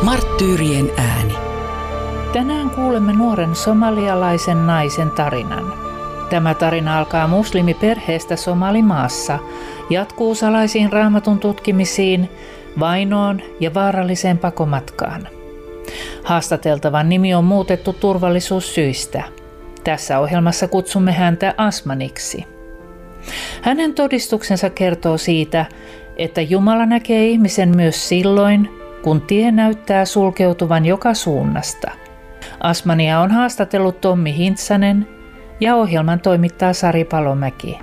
Marttyyrien ääni. Tänään kuulemme nuoren somalialaisen naisen tarinan. Tämä tarina alkaa muslimiperheestä Somalimaassa, jatkuu salaisiin raamatun tutkimisiin, vainoon ja vaaralliseen pakomatkaan. Haastateltavan nimi on muutettu turvallisuussyistä. Tässä ohjelmassa kutsumme häntä Asmaniksi. Hänen todistuksensa kertoo siitä, että Jumala näkee ihmisen myös silloin, kun tie näyttää sulkeutuvan joka suunnasta. Asmania on haastatellut Tommi Hintsanen ja ohjelman toimittaa Sari Palomäki.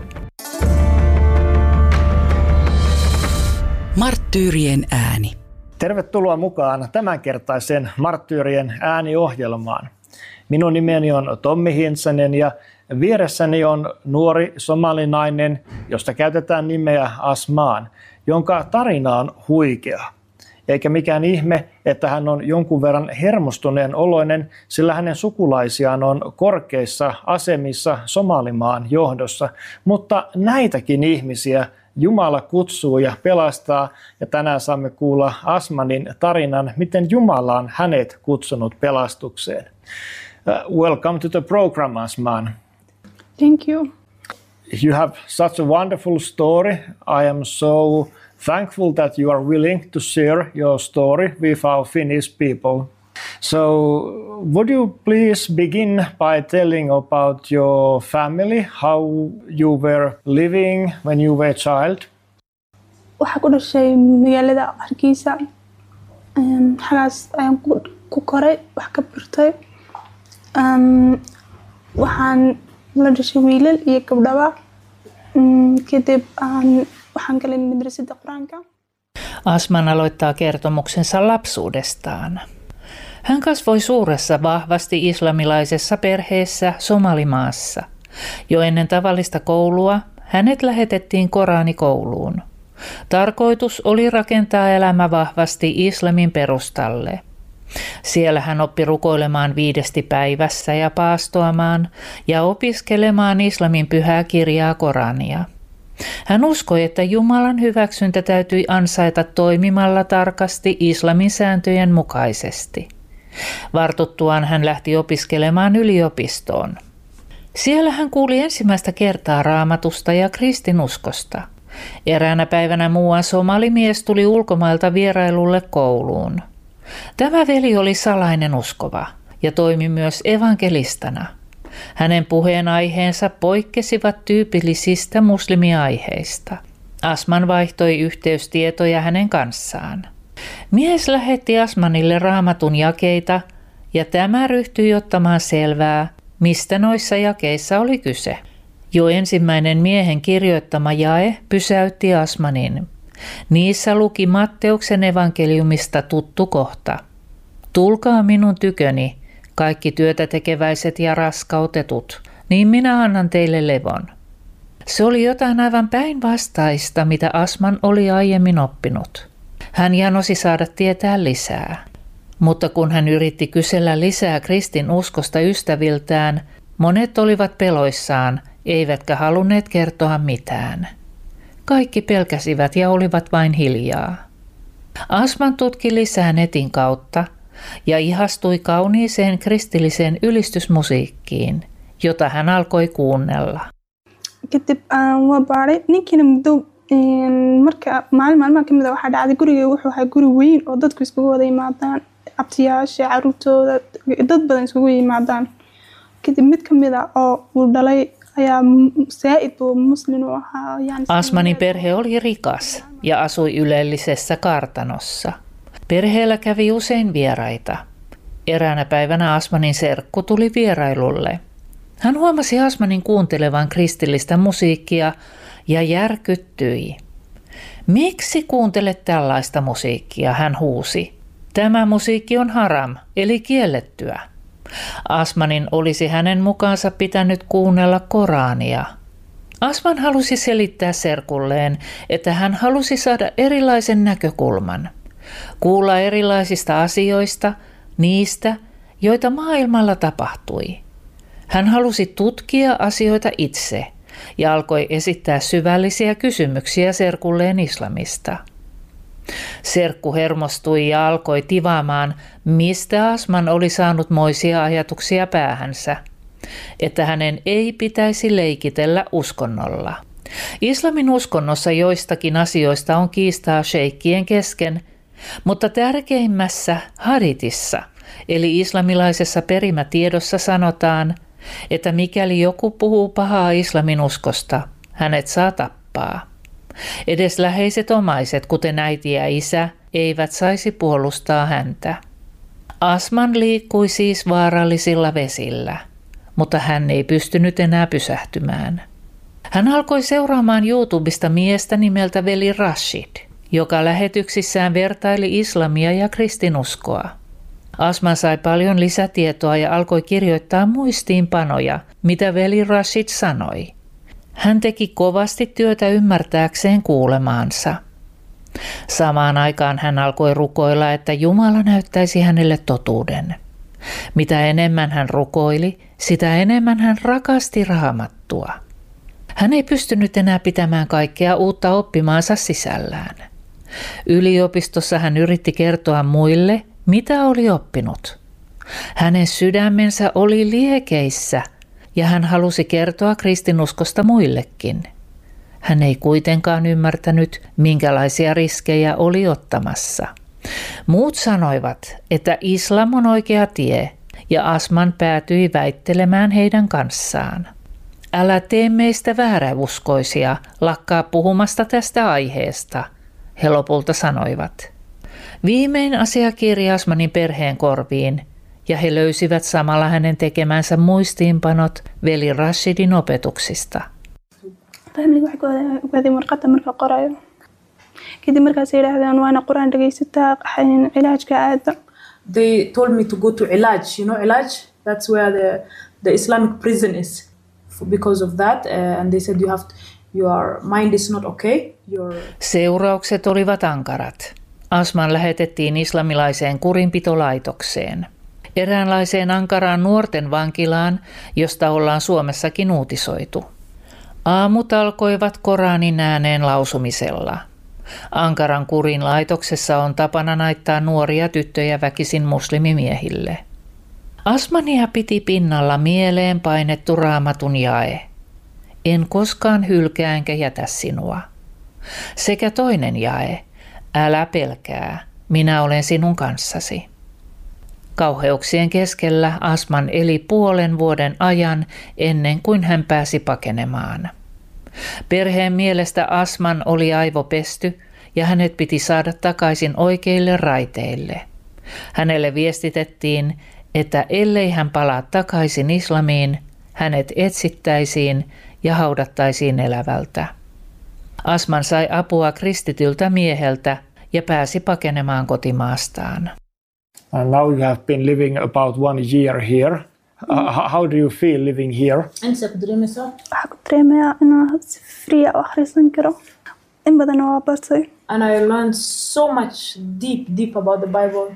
Marttyyrien ääni. Tervetuloa mukaan tämänkertaiseen Marttyyrien ääni-ohjelmaan. Minun nimeni on Tommi Hintsanen ja vieressäni on nuori somalinainen, josta käytetään nimeä Asmaan, jonka tarina on huikea. Eikä mikään ihme, että hän on jonkun verran hermostuneen oloinen, sillä hänen sukulaisiaan on korkeissa asemissa Somalimaan johdossa. Mutta näitäkin ihmisiä Jumala kutsuu ja pelastaa, ja tänään saamme kuulla Asmanin tarinan, miten Jumala on hänet kutsunut pelastukseen. Welcome to the program, Asman. Thank you. You have such a wonderful story. I am so thankful that you are willing to share your story with our Finnish people. So, would you please begin by telling about your family, how you were living when you were a child? Waxaan ku dhashay magaalada Hargeysa. Xagaas ayaan ku koray, wax ka bartay. Waxaan la dhashay wiilal iyo gabdhaba. Kadib waxaan galay madrasadda Quraanka. Asman aloittaa kertomuksensa lapsuudestaan. Hän kasvoi suuressa, vahvasti islamilaisessa perheessä Somalimaassa. Jo ennen tavallista koulua hänet lähetettiin Koranikouluun. Tarkoitus oli rakentaa elämä vahvasti islamin perustalle. Siellä hän oppi rukoilemaan 5 päivässä ja paastoamaan ja opiskelemaan islamin pyhää kirjaa Korania. Hän uskoi, että Jumalan hyväksyntä täytyi ansaita toimimalla tarkasti islamin sääntöjen mukaisesti. Vartuttuaan hän lähti opiskelemaan yliopistoon. Siellä hän kuuli ensimmäistä kertaa raamatusta ja kristinuskosta. Eräänä päivänä muuan somalimies tuli ulkomailta vierailulle kouluun. Tämä veli oli salainen uskova ja toimi myös evankelistana. Hänen puheenaiheensa poikkesivat tyypillisistä muslimiaiheista. Asman vaihtoi yhteystietoja hänen kanssaan. Mies lähetti Asmanille raamatun jakeita ja tämä ryhtyi ottamaan selvää, mistä noissa jakeissa oli kyse. Jo ensimmäinen miehen kirjoittama jae pysäytti Asmanin. Niissä luki Matteuksen evankeliumista tuttu kohta. Tulkaa minun tyköni, kaikki työtä tekeväiset ja raskautetut, niin minä annan teille levon. Se oli jotain aivan päinvastaista, mitä Asman oli aiemmin oppinut. Hän janosi saada tietää lisää. Mutta kun hän yritti kysellä lisää kristin uskosta ystäviltään, monet olivat peloissaan, eivätkä halunneet kertoa mitään. Kaikki pelkäsivät ja olivat vain hiljaa. Asman tutki lisää netin kautta ja ihastui kauniiseen kristilliseen ylistysmusiikkiin, jota hän alkoi kuunnella. Kadib waa baaray ninkina muddo marka maalmaha kamid ah waxa dhacday guriga wuxuu ahaa guri weyn oo dadku iskugu wada yimaadaan abtiyaasha caruurtooda dad badan iskugu yimaadaan. Kadib mid kamid ah oo uu dhalay ayaa saaid oo muslim u ahaa. Asmanin perhe oli rikas ja asui ylellisessä kartanossa. Perheellä kävi usein vieraita. Eräänä päivänä Asmanin serkku tuli vierailulle. Hän huomasi Asmanin kuuntelevan kristillistä musiikkia ja järkyttyi. Miksi kuuntelet tällaista musiikkia, hän huusi. Tämä musiikki on haram, eli kiellettyä. Asmanin olisi hänen mukaansa pitänyt kuunnella Korania. Asman halusi selittää serkulleen, että hän halusi saada erilaisen näkökulman. Kuulla erilaisista asioista, niistä, joita maailmalla tapahtui. Hän halusi tutkia asioita itse ja alkoi esittää syvällisiä kysymyksiä serkulleen islamista. Serkku hermostui ja alkoi tivaamaan, mistä Asman oli saanut moisia ajatuksia päähänsä, että hänen ei pitäisi leikitellä uskonnolla. Islamin uskonnossa joistakin asioista on kiistaa sheikkien kesken, mutta tärkeimmässä haditissa, eli islamilaisessa perimätiedossa sanotaan, että mikäli joku puhuu pahaa islamin uskosta, hänet saa tappaa. Edes läheiset omaiset, kuten äiti ja isä, eivät saisi puolustaa häntä. Asman liikkui siis vaarallisilla vesillä, mutta hän ei pystynyt enää pysähtymään. Hän alkoi seuraamaan YouTubesta miestä nimeltä veli Rashid, joka lähetyksissään vertaili islamia ja kristinuskoa. Asman sai paljon lisätietoa ja alkoi kirjoittaa muistiinpanoja, mitä veli Rashid sanoi. Hän teki kovasti työtä ymmärtääkseen kuulemaansa. Samaan aikaan hän alkoi rukoilla, että Jumala näyttäisi hänelle totuuden. Mitä enemmän hän rukoili, sitä enemmän hän rakasti Raamattua. Hän ei pystynyt enää pitämään kaikkea uutta oppimaansa sisällään. Yliopistossa hän yritti kertoa muille, mitä oli oppinut. Hänen sydämensä oli liekeissä ja hän halusi kertoa kristinuskosta muillekin. Hän ei kuitenkaan ymmärtänyt, minkälaisia riskejä oli ottamassa. Muut sanoivat, että islam on oikea tie, ja Asman päätyi väittelemään heidän kanssaan. Älä tee meistä vääräuskoisia, lakkaa puhumasta tästä aiheesta, he lopulta sanoivat. Viimein asia kiiri Asmanin perheen korviin, ja he löysivät samalla hänen tekemänsä muistiinpanot veli Rashidin opetuksista. Family waxay ku ogaadeen warqadda marka qorayo. Kadib markaas yiraahdeen waana quraan dhageysataa cilaajka aada. They told me to go to Ilaj, Ilaj, that's where the Islamic prison is. Because of that, and they said your mind is not okay. Seuraukset olivat ankarat. Asman lähetettiin islamilaiseen kurinpitolaitokseen. Eräänlaiseen ankaraan nuorten vankilaan, josta ollaan Suomessakin uutisoitu. Aamut alkoivat Koranin ääneen lausumisella. Ankaran kurin laitoksessa on tapana naittaa nuoria tyttöjä väkisin muslimimiehille. Asmania piti pinnalla mieleen painettu Raamatun jae. En koskaan hylkää enkä jätä sinua. Sekä toinen jae. Älä pelkää, minä olen sinun kanssasi. Kauheuksien keskellä Asman eli puolen vuoden ajan ennen kuin hän pääsi pakenemaan. Perheen mielestä Asman oli aivopesty ja hänet piti saada takaisin oikeille raiteille. Hänelle viestitettiin, että ellei hän palaa takaisin islamiin, hänet etsittäisiin ja haudattaisiin elävältä. Asman sai apua kristityltä mieheltä ja pääsi pakenemaan kotimaastaan. And now you have been living about 1 year here. How do you feel living here? Waxaa ku dareemayaa inaan si free u akhrisan karo. In badan waa bartay. And I learned so much deep about the Bible.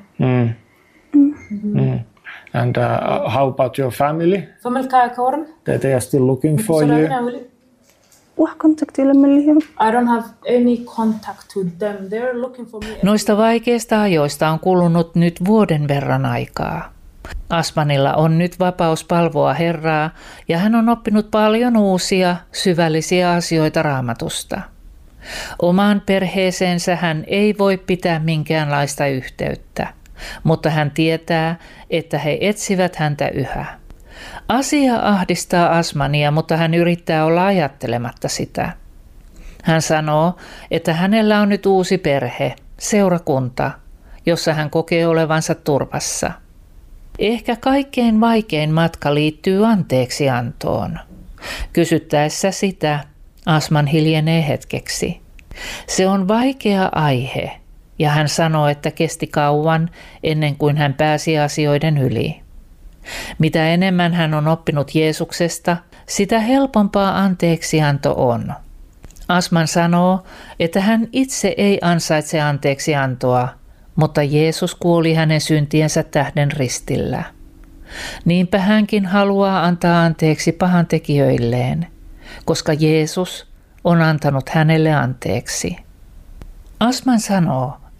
And how about your family? Familkaaga ka waran? They are still looking for you. Wax contact lama lihin. I don't have any contact with them. They're looking for me. Noista vaikeista ajoista on kulunut nyt vuoden verran aikaa. Asmanilla on nyt vapaus palvoa Herraa ja hän on oppinut paljon uusia, syvällisiä asioita Raamatusta. Omaan perheeseensä hän ei voi pitää minkäänlaista yhteyttä, mutta hän tietää, että he etsivät häntä yhä. Asia ahdistaa Asmania, mutta hän yrittää olla ajattelematta sitä. Hän sanoo, että hänellä on nyt uusi perhe, seurakunta, jossa hän kokee olevansa turvassa. Ehkä kaikkein vaikein matka liittyy anteeksiantoon. Kysyttäessä sitä, Asman hiljenee hetkeksi. Se on vaikea aihe, ja hän sanoo, että kesti kauan ennen kuin hän pääsi asioiden yli. Mitä enemmän hän on oppinut Jeesuksesta, sitä helpompaa anteeksianto on. Asman sanoo, että hän itse ei ansaitse anteeksiantoa, mutta Jeesus kuoli hänen syntiensä tähden ristillä. Niinpä hänkin haluaa antaa anteeksi pahantekijöilleen, koska Jeesus on antanut hänelle anteeksi. Asman sanoo,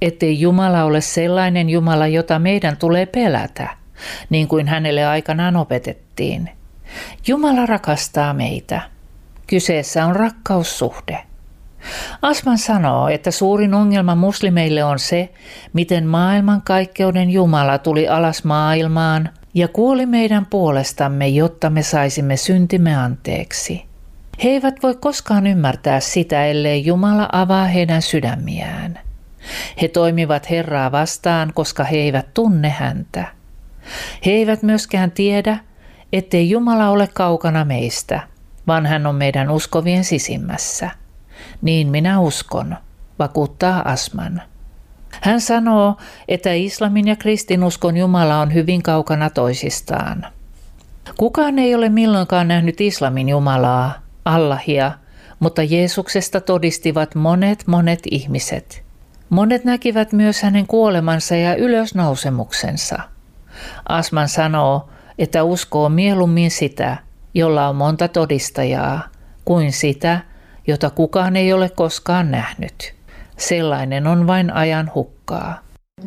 ettei Jumala ole sellainen Jumala, jota meidän tulee pelätä, niin kuin hänelle aikanaan opetettiin. Jumala rakastaa meitä. Kyseessä on rakkaussuhde. Asman sanoo, että suurin ongelma muslimeille on se, miten maailmankaikkeuden Jumala tuli alas maailmaan ja kuoli meidän puolestamme, jotta me saisimme syntimme anteeksi. He eivät voi koskaan ymmärtää sitä, ellei Jumala avaa heidän sydämiään. He toimivat Herraa vastaan, koska he eivät tunne häntä. He eivät myöskään tiedä, ettei Jumala ole kaukana meistä, vaan hän on meidän uskovien sisimmässä. Niin minä uskon, vakuuttaa Asman. Hän sanoo, että islamin ja kristinuskon Jumala on hyvin kaukana toisistaan. Kukaan ei ole milloinkaan nähnyt islamin Jumalaa, Allahia, mutta Jeesuksesta todistivat monet ihmiset. Monet näkivät myös hänen kuolemansa ja ylösnousemuksensa. Asman sanoo, että uskoo mieluummin sitä, jolla on monta todistajaa, kuin sitä, jota kukaan ei ole koskaan nähnyt. Sellainen on vain ajan hukkaa.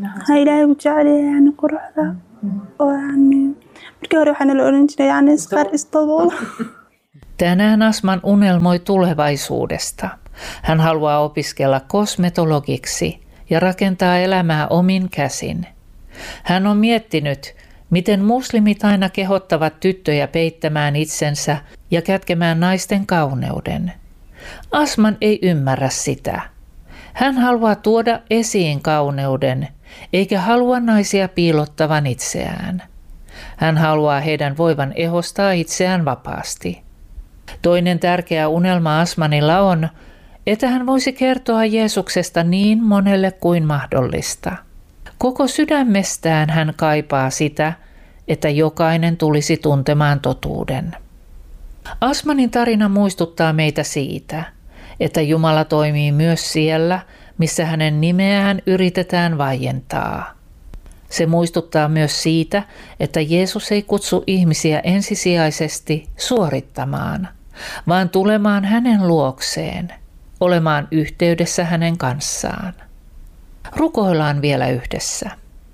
Tänään Asman unelmoi tulevaisuudesta. Hän haluaa opiskella kosmetologiksi ja rakentaa elämää omin käsin. Hän on miettinyt, miten muslimit aina kehottavat tyttöjä peittämään itsensä ja kätkemään naisten kauneuden. Asman ei ymmärrä sitä. Hän haluaa tuoda esiin kauneuden, eikä halua naisia piilottavan itseään. Hän haluaa heidän voivan ehostaa itseään vapaasti. Toinen tärkeä unelma Asmanilla on, että hän voisi kertoa Jeesuksesta niin monelle kuin mahdollista. Koko sydämestään hän kaipaa sitä, että jokainen tulisi tuntemaan totuuden. Asmanin tarina muistuttaa meitä siitä, että Jumala toimii myös siellä, missä hänen nimeään yritetään vaientaa. Se muistuttaa myös siitä, että Jeesus ei kutsu ihmisiä ensisijaisesti suorittamaan, vaan tulemaan hänen luokseen, olemaan yhteydessä hänen kanssaan. Rukoillaan vielä yhdessä.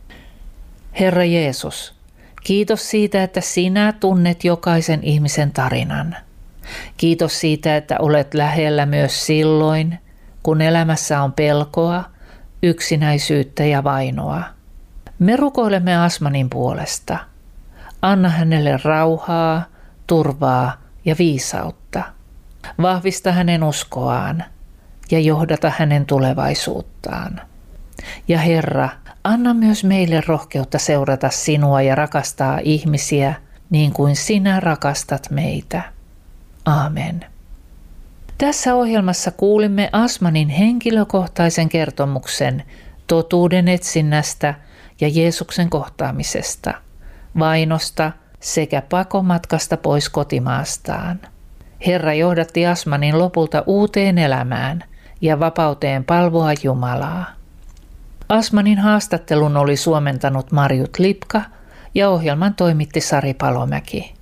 Herra Jeesus, kiitos siitä, että sinä tunnet jokaisen ihmisen tarinan. Kiitos siitä, että olet lähellä myös silloin, kun elämässä on pelkoa, yksinäisyyttä ja vainoa. Me rukoilemme Asmanin puolesta. Anna hänelle rauhaa, turvaa ja viisautta. Vahvista hänen uskoaan ja johdata hänen tulevaisuuttaan. Ja Herra, anna myös meille rohkeutta seurata sinua ja rakastaa ihmisiä niin kuin sinä rakastat meitä. Aamen. Tässä ohjelmassa kuulimme Asmanin henkilökohtaisen kertomuksen totuuden etsinnästä ja Jeesuksen kohtaamisesta, vainosta sekä pakomatkasta pois kotimaastaan. Herra johdatti Asmanin lopulta uuteen elämään ja vapauteen palvoa Jumalaa. Asmanin haastattelun oli suomentanut Marjut Lipka ja ohjelman toimitti Sari Palomäki.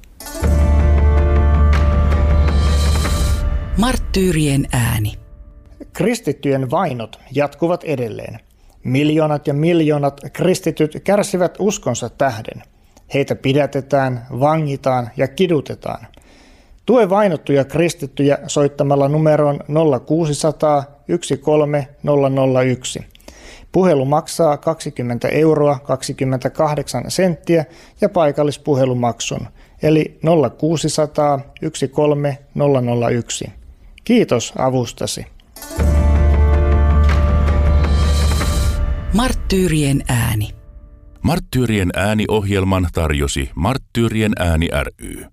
Marttyyrien ääni. Kristittyjen vainot jatkuvat edelleen. Miljoonat ja miljoonat kristityt kärsivät uskonsa tähden. Heitä pidätetään, vangitaan ja kidutetaan. Tue vainottuja kristittyjä soittamalla numeroon 0600 13001. Puhelu maksaa 20 euroa 28 senttiä ja paikallispuhelumaksun, eli 0600 13001. Kiitos avustasi. Marttyyrien ääni. Marttyyrien ääni-ohjelman tarjosi Marttyyrien ääni ry.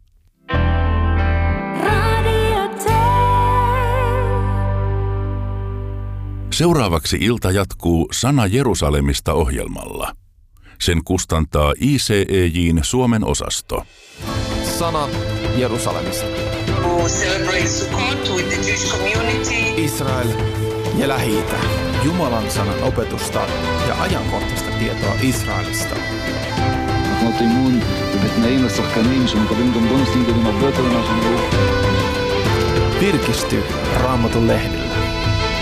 Seuraavaksi ilta jatkuu Sana Jerusalemista -ohjelmalla. Sen kustantaa ICEJ:n Suomen osasto. Sana Jerusalemista. Israel ja Lähi-itä. Jumalan sanan opetusta ja ajankohtaista tietoa Israelista. Virkisty Raamatun lehdellä.